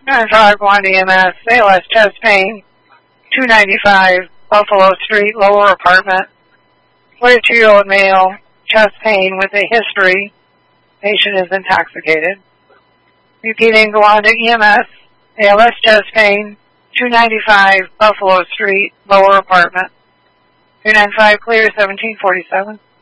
9-5 1 EMS, ALS chest pain, 295 Buffalo Street, lower apartment. 42-year-old male, chest pain with a history. Patient is intoxicated. Repeating, go on to EMS, ALS chest pain, 295 Buffalo Street, lower apartment. 395 clear, 1747.